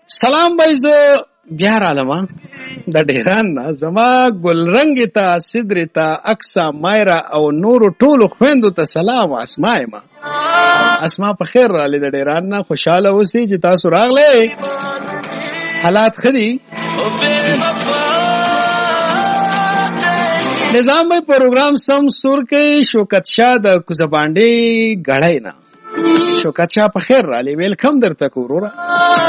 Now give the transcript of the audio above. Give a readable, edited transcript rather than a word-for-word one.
سلام بای زه بیا رالم د ډیران نه زما ګلرنګ ته صدر ته اکسا مایرا او نورو ټولو خويندو ته سلام اسماء ما اسماء په خیر رااله د ډیران نه خوشاله اوسئ چې تاسو راغله حالات خدي نظام به پروګرام سم سور کې شوکت شاه د کوزبانډي غړای نه شوکت شاه په خیر رااله ویلکم درته کورورا